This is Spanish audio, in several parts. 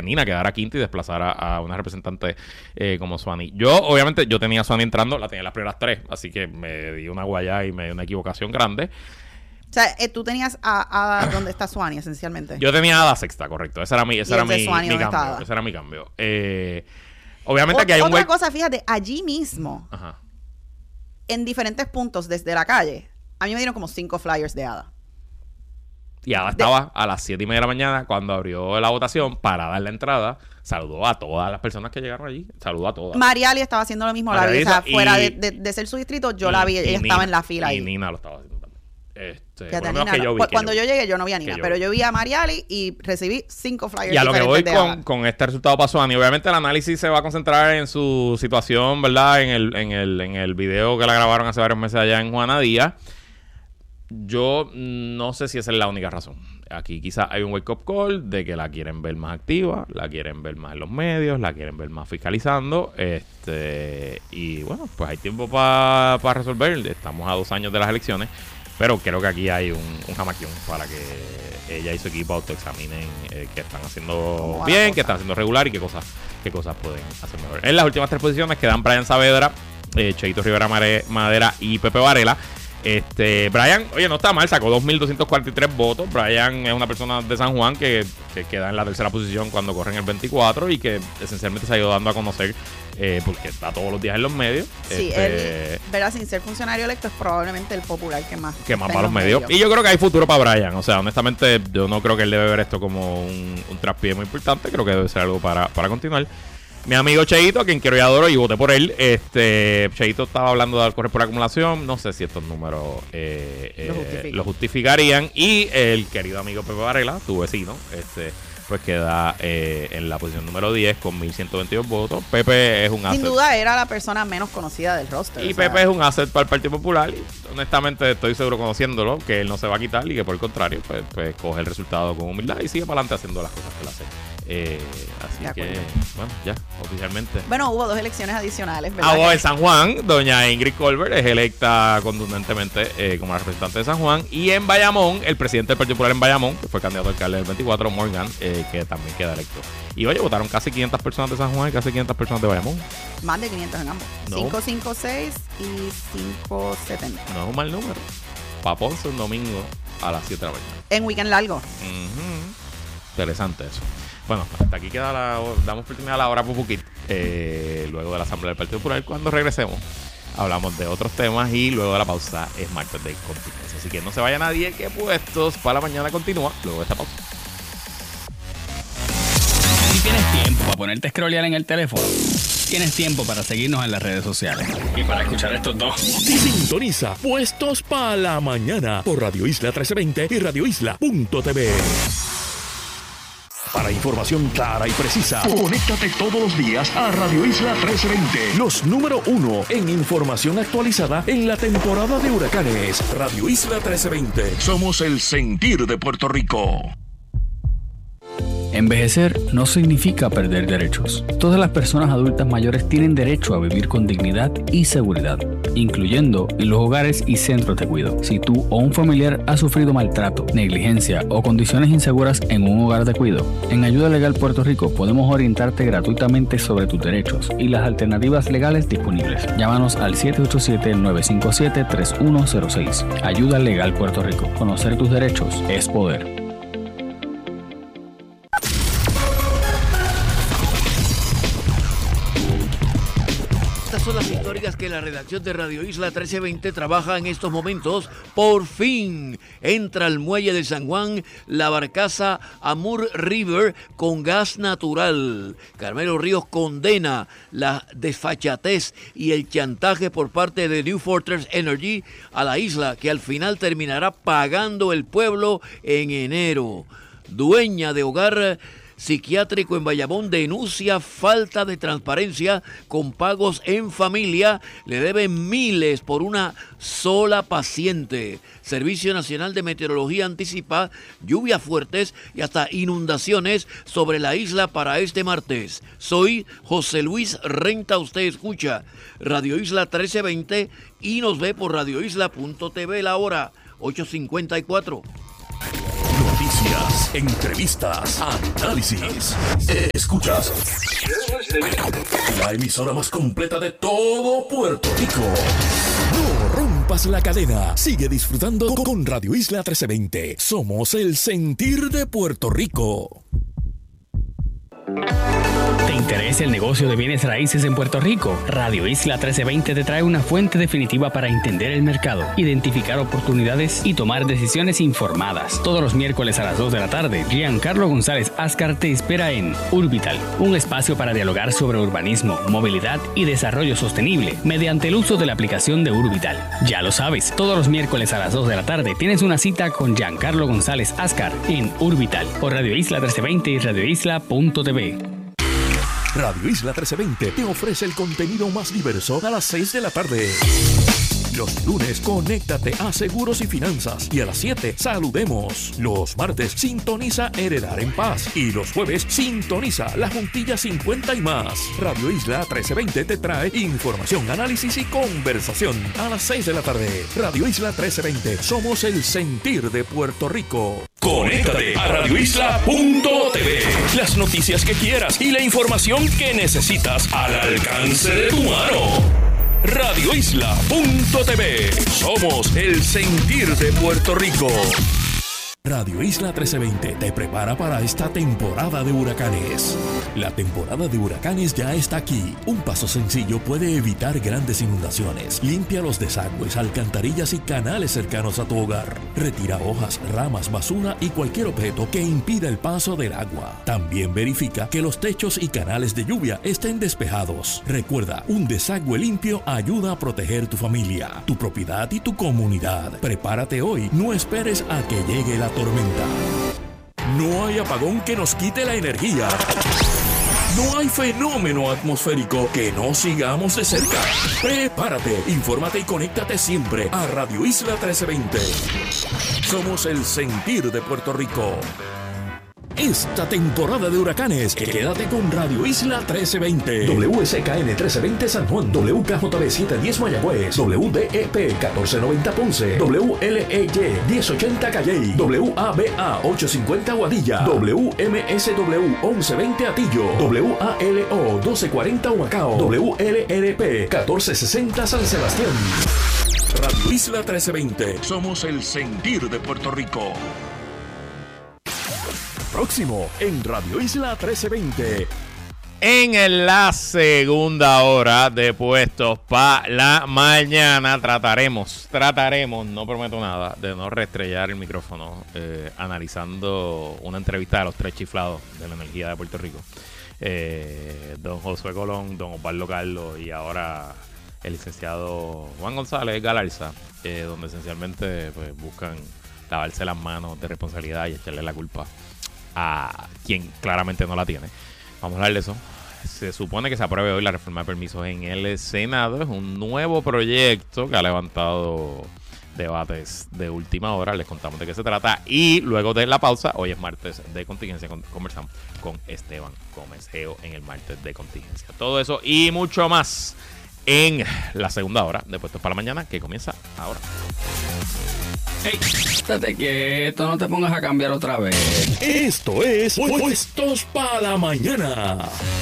Nina quedara quinta y desplazara a una representante como Suani. Obviamente, yo tenía a Suani entrando, la tenía en las primeras 3, así que me di una guayá y me di una equivocación grande. O sea, tú tenías a ¿dónde está Suani, esencialmente? Yo tenía a la sexta, correcto. Ese era mi cambio. Ese era mi cambio. Obviamente aquí hay un otra cosa, fíjate, allí mismo, ajá, en diferentes puntos desde la calle, a mí me dieron como 5 flyers de Ada. Y Ada estaba a las 7:30 de la mañana cuando abrió la votación para dar la entrada. Saludó a todas las personas que llegaron allí. Saludó a todas. Mariali estaba haciendo lo mismo. La vi, o sea, fuera de ser su distrito, yo la vi. Ella estaba en la fila ahí. Y Nina lo estaba haciendo también. Cuando yo llegué, yo no vi a Nina. Pero yo vi a Mariali y recibí 5 flyers. Y a lo que voy con este resultado pasó, Ani. Obviamente el análisis se va a concentrar en su situación, ¿verdad? En el video que la grabaron hace varios meses allá en Juana Díaz. Yo no sé si esa es la única razón. Aquí quizás hay un wake-up call de que la quieren ver más activa, la quieren ver más en los medios, la quieren ver más fiscalizando. Y bueno, pues hay tiempo para resolver. Estamos a 2 años de las elecciones, pero creo que aquí hay un jamaquión para que ella y su equipo autoexaminen qué están haciendo bien, qué están haciendo regular y qué cosas pueden hacer mejor. En las últimas 3 posiciones quedan Brian Saavedra, Cheito Rivera Madera y Pepe Varela. Brian, oye, no está mal, sacó 2,243 votos. Brian es una persona de San Juan que queda en la tercera posición cuando corre en el 24 y que esencialmente se ha ido dando a conocer porque está todos los días en los medios. Sí, él, ¿verdad? Sin ser funcionario electo, es probablemente el popular que más va a los medios. Y yo creo que hay futuro para Brian. O sea, honestamente, yo no creo que él debe ver esto como un traspié muy importante. Creo que debe ser algo para continuar. Mi amigo Cheito, a quien quiero y adoro, y voté por él. Cheito estaba hablando de correr por acumulación. No sé si estos números lo justificarían. Y el querido amigo Pepe Varela, tu vecino, pues queda en la posición número 10 con 1,122 votos. Pepe es un asset. Sin duda era la persona menos conocida del roster. Y Pepe es un asset para el Partido Popular. Y honestamente estoy seguro, conociéndolo, que él no se va a quitar y que por el contrario, pues coge el resultado con humildad y sigue para adelante haciendo las cosas que él hace. Así que, bueno, ya, oficialmente. Bueno, hubo 2 elecciones adicionales, ¿verdad? En San Juan, doña Ingrid Colbert es electa contundentemente como la representante de San Juan. Y en Bayamón, el presidente del Partido Popular en Bayamón, que fue candidato al alcalde del 24, Morgan, que también queda electo. Y oye, votaron casi 500 personas de San Juan y casi 500 personas de Bayamón. Más de 500 en ambos. No. 556 y 570. No es un mal número. Para Ponce un domingo a las 7 de la mañana. En weekend largo. Interesante eso. Bueno, hasta aquí damos por terminada la hora Pupuquit, luego de la Asamblea del Partido Popular. Cuando regresemos, hablamos de otros temas y luego de la pausa es martes de continuación. Así que no se vaya nadie, que Puestos para la Mañana continúa luego de esta pausa. Si tienes tiempo para ponerte a scrollear en el teléfono, tienes tiempo para seguirnos en las redes sociales y para escuchar estos dos. Sintoniza Puestos para la Mañana por Radio Isla 1320 y radioisla.tv. Para información clara y precisa, conéctate todos los días a Radio Isla 1320. Los número 1 en información actualizada en la temporada de huracanes. Radio Isla 1320. Somos el sentir de Puerto Rico. Envejecer no significa perder derechos. Todas las personas adultas mayores tienen derecho a vivir con dignidad y seguridad, incluyendo en los hogares y centros de cuidado. Si tú o un familiar ha sufrido maltrato, negligencia o condiciones inseguras en un hogar de cuidado, en Ayuda Legal Puerto Rico podemos orientarte gratuitamente sobre tus derechos y las alternativas legales disponibles. Llámanos al 787-957-3106. Ayuda Legal Puerto Rico. Conocer tus derechos es poder. Son las históricas que la redacción de Radio Isla 1320 trabaja en estos momentos. Por fin entra al muelle de San Juan la barcaza Amur River con gas natural. Carmelo Ríos condena la desfachatez y el chantaje por parte de New Fortress Energy a la isla, que al final terminará pagando el pueblo en enero. Dueña de hogar psiquiátrico en Bayamón denuncia falta de transparencia con pagos en familia. Le deben miles por una sola paciente. Servicio Nacional de Meteorología anticipa lluvias fuertes y hasta inundaciones sobre la isla para este martes. Soy José Luis Renta. Usted escucha Radio Isla 1320 y nos ve por radioisla.tv. La hora 8:54. Noticias, entrevistas, análisis. Escuchas la emisora más completa de todo Puerto Rico. No rompas la cadena. Sigue disfrutando con Radio Isla 1320. Somos el sentir de Puerto Rico. ¿Te interesa el negocio de bienes raíces en Puerto Rico? Radio Isla 1320 te trae una fuente definitiva para entender el mercado, identificar oportunidades y tomar decisiones informadas. Todos los miércoles a las 2 de la tarde, Giancarlo González Ascar te espera en Urbital, un espacio para dialogar sobre urbanismo, movilidad y desarrollo sostenible mediante el uso de la aplicación de Urbital. Ya lo sabes, todos los miércoles a las 2 de la tarde tienes una cita con Giancarlo González Ascar en Urbital por Radio Isla 1320 y radioisla.tv. Radio Isla 1320 te ofrece el contenido más diverso a las 6 de la tarde. Los lunes, conéctate a Seguros y Finanzas. Y a las 7, saludemos. Los martes, sintoniza Heredar en Paz. Y los jueves, sintoniza La Juntilla 50 y más. Radio Isla 1320 te trae información, análisis y conversación. A las 6 de la tarde, Radio Isla 1320. Somos el sentir de Puerto Rico. Conéctate a radioisla.tv. Las noticias que quieras y la información que necesitas al alcance de tu mano. radioisla.tv. Somos el sentir de Puerto Rico. Radio Isla 1320 te prepara para esta temporada de huracanes. La temporada de huracanes ya está aquí. Un paso sencillo puede evitar grandes inundaciones. Limpia los desagües, alcantarillas y canales cercanos a tu hogar. Retira hojas, ramas, basura y cualquier objeto que impida el paso del agua. También verifica que los techos y canales de lluvia estén despejados. Recuerda, un desagüe limpio ayuda a proteger tu familia, tu propiedad y tu comunidad. Prepárate hoy, no esperes a que llegue la tormenta. No hay apagón que nos quite la energía. No hay fenómeno atmosférico que no sigamos de cerca. Prepárate, infórmate y conéctate siempre a Radio Isla 1320. Somos el sentir de Puerto Rico. Esta temporada de huracanes, quédate con Radio Isla 1320. WSKN 1320 San Juan, WKJB 710 Mayagüez, WDEP 1490 Ponce, WLEY 1080 Calley, WABA 850 Aguadilla, WMSW 1120 Atillo, WALO 1240 Humacao, WLRP 1460 San Sebastián. Radio Isla 1320. Somos el sentir de Puerto Rico. Próximo en Radio Isla 1320. En la segunda hora de Puestos para la Mañana trataremos, no prometo nada, de no reestrellar el micrófono, analizando una entrevista de los tres chiflados de la energía de Puerto Rico. Don Josué Colón, don Osvaldo Carlos y ahora el licenciado Juan González Galarza, donde esencialmente pues, buscan lavarse las manos de responsabilidad y echarle la culpa a quien claramente no la tiene. Vamos a hablar de eso. Se supone que se apruebe hoy la reforma de permisos en el Senado. Es un nuevo proyecto que ha levantado debates de última hora. Les contamos de qué se trata. Y luego de la pausa, hoy es martes de contingencia, conversamos con Esteban Gómez Geo en el martes de contingencia. Todo eso y mucho más en la segunda hora de Puestos para la Mañana, que comienza ahora. Hey, estate quieto, no te pongas a cambiar otra vez. Esto es Puestos para la Mañana.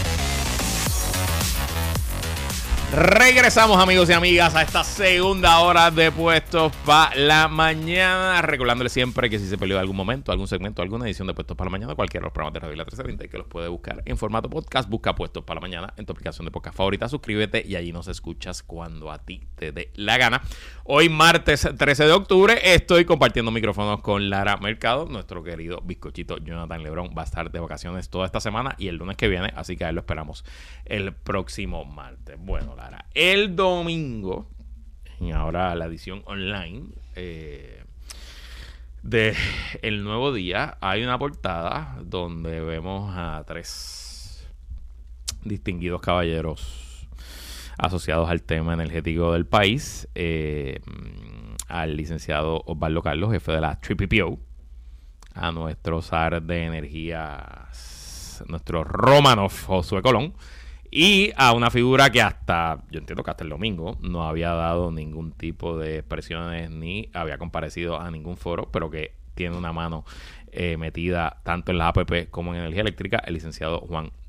Regresamos, amigos y amigas, a esta segunda hora de Puestos para la Mañana. Recordándole siempre que si se perdió algún momento, algún segmento, alguna edición de Puestos para la Mañana, cualquiera de los programas de Radio Isla 1320, que los puede buscar en formato podcast. Busca Puestos para la Mañana en tu aplicación de podcast favorita, suscríbete y allí nos escuchas cuando a ti te dé la gana. Hoy, martes 13 de octubre, estoy compartiendo micrófonos con Lara Mercado. Nuestro querido bizcochito Jonathan Lebrón va a estar de vacaciones toda esta semana y el lunes que viene, así que a él lo esperamos el próximo martes. Bueno, Lara, el domingo, y ahora la edición online de El Nuevo Día, hay una portada donde vemos a tres distinguidos caballeros asociados al tema energético del país, al licenciado Osvaldo Carlos, jefe de la TPPO, a nuestro zar de energías, nuestro Romanov Josué Colón, y a una figura que yo entiendo que hasta el domingo no había dado ningún tipo de expresiones ni había comparecido a ningún foro, pero que tiene una mano metida tanto en las APP como en energía eléctrica, el licenciado Juan